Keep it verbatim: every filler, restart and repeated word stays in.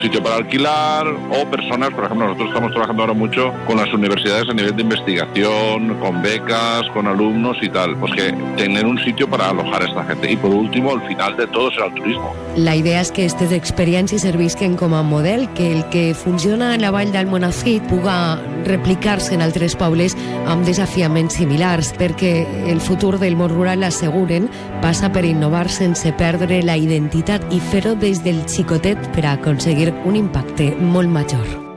sitio para alquilar o personas, por ejemplo, nosotros estamos trabajando ahora mucho con las universidades a nivel de investigación, con becas, con alumnos y tal, pues que tener un sitio para alojar a esta gente. Y por último, al final de todo será el turismo. La idea és que aquestes experiències servisquen com a model, que el que funciona a la vall d'Almonacid puga replicar-se en altres pobles amb desafiaments similars, perquè el futur del món rural, asseguren, passa per innovar sense perdre la identitat i fer-ho des del xicotet per a aconseguir un impacte molt major.